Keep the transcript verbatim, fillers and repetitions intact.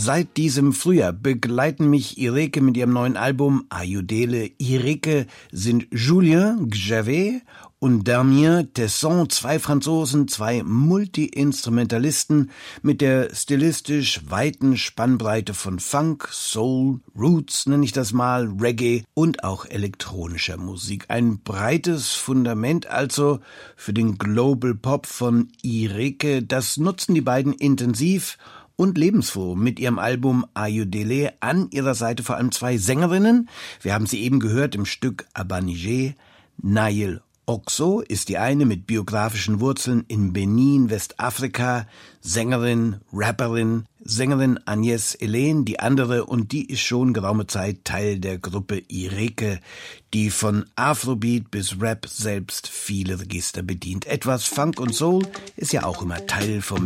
Seit diesem Frühjahr begleiten mich Ireke mit ihrem neuen Album Ayodele. Ireke sind Julien Gjavet und Damien Tesson, zwei Franzosen, zwei Multi-Instrumentalisten mit der stilistisch weiten Spannbreite von Funk, Soul, Roots nenne ich das mal, Reggae und auch elektronischer Musik. Ein breites Fundament also für den Global Pop von Ireke. Das nutzen die beiden intensiv und lebensfroh mit ihrem Album Ayodele. An ihrer Seite vor allem zwei Sängerinnen. Wir haben sie eben gehört im Stück Abanigé. Nail Oxo ist die eine mit biografischen Wurzeln in Benin, Westafrika, Sängerin, Rapperin, Sängerin Agnès Helene, die andere, und die ist schon geraume Zeit Teil der Gruppe Ireke, die von Afrobeat bis Rap selbst viele Register bedient. Etwas Funk und Soul ist ja auch immer Teil vom